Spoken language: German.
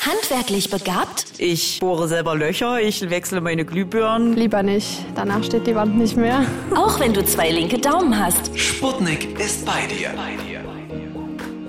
Handwerklich begabt? Ich bohre selber Löcher, ich wechsle meine Glühbirnen. Lieber nicht, danach steht die Wand nicht mehr. Auch wenn du 2 linke Daumen hast. Sputnik ist bei dir.